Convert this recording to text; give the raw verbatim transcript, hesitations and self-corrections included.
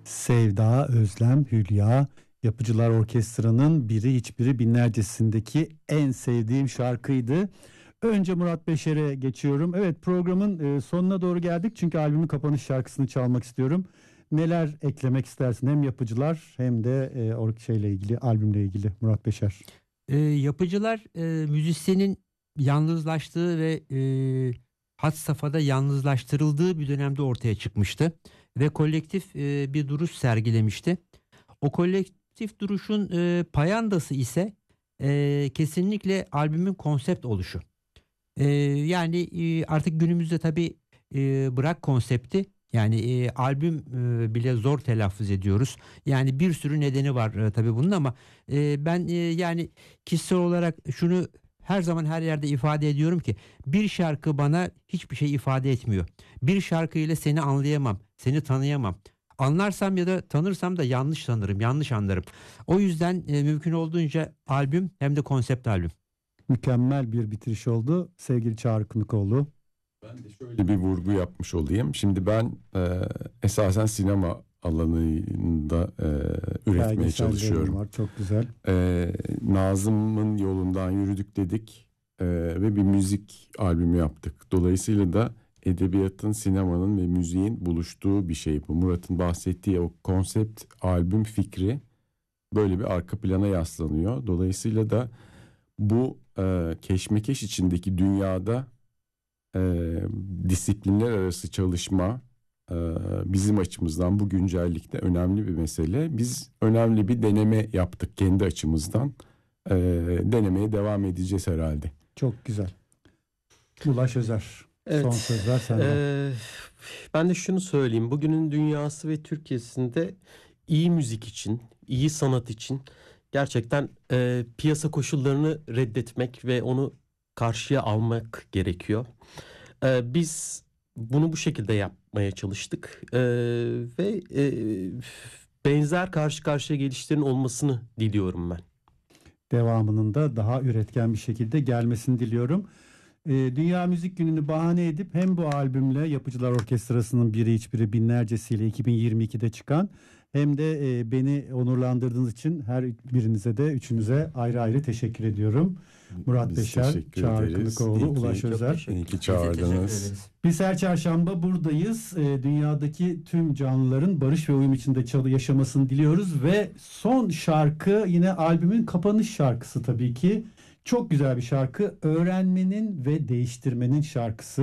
Sevda, Özlem, Hülya, Yapıcılar Orkestra'nın biri hiçbiri binlercesindeki en sevdiğim şarkıydı. Önce Murat Beşer'e geçiyorum. Evet, programın e, sonuna doğru geldik çünkü albümün kapanış şarkısını çalmak istiyorum. Neler eklemek istersin hem Yapıcılar hem de e, o şeyle ilgili, albümle ilgili Murat Beşer? E, yapıcılar e, müzisyenin yalnızlaştığı ve e, had safhada yalnızlaştırıldığı bir dönemde ortaya çıkmıştı ve kolektif e, bir duruş sergilemişti. O kolektif duruşun e, payandası ise e, kesinlikle albümün konsept oluşu. E, yani e, artık günümüzde tabii e, bırak konsepti. Yani e, albüm e, bile zor telaffuz ediyoruz. Yani bir sürü nedeni var e, tabii bunun ama e, ben e, yani kişisel olarak şunu her zaman her yerde ifade ediyorum ki bir şarkı bana hiçbir şey ifade etmiyor. Bir şarkıyla seni anlayamam, seni tanıyamam. Anlarsam ya da tanırsam da yanlış tanırım, yanlış anlarım. O yüzden e, mümkün olduğunca albüm hem de konsept albüm. Mükemmel bir bitiriş oldu sevgili Çağrı Kınıkoğlu. Ben de şöyle bir vurgu yapmış olayım. Şimdi ben e, esasen sinema alanında e, üretmeye Belgesellerim çalışıyorum. var, çok güzel. E, Nazım'ın yolundan yürüdük dedik e, ve bir müzik albümü yaptık. Dolayısıyla da edebiyatın, sinemanın ve müziğin buluştuğu bir şey bu. Murat'ın bahsettiği o konsept albüm fikri böyle bir arka plana yaslanıyor. Dolayısıyla da bu e, keşmekeş içindeki dünyada e, disiplinler arası çalışma e, bizim açımızdan bu güncellikte önemli bir mesele. Biz önemli bir deneme yaptık kendi açımızdan. E, denemeye devam edeceğiz herhalde. Çok güzel. Ulaş Özer. Evet. Son sözler senden. Ee, ben de şunu söyleyeyim. Bugünün dünyası ve Türkiye'sinde iyi müzik için, iyi sanat için gerçekten e, piyasa koşullarını reddetmek ve onu karşıya almak gerekiyor. Ee, biz bunu bu şekilde yapmaya çalıştık Ee, ve e, benzer karşı karşıya gelişlerin olmasını diliyorum ben. Devamının da daha üretken bir şekilde gelmesini diliyorum. Ee, Dünya Müzik Günü'nü bahane edip hem bu albümle Yapıcılar Orkestrası'nın biri hiçbiri binlercesiyle iki bin yirmi ikide çıkan hem de e, beni onurlandırdığınız için her birinize de üçünüze ayrı ayrı teşekkür ediyorum. Murat Biz Beşer, teşekkür Çağrı ederiz. Kınıkoğlu, İyi ki- Ulaş Çok Özer. teşekkür İyi ki Biz de teşekkür çağırdınız. ederiz. Biz her çarşamba buradayız. Ee, dünyadaki tüm canlıların barış ve uyum içinde çalı yaşamasını diliyoruz ve son şarkı yine albümün kapanış şarkısı tabii ki. Çok güzel bir şarkı. Öğrenmenin ve değiştirmenin şarkısı.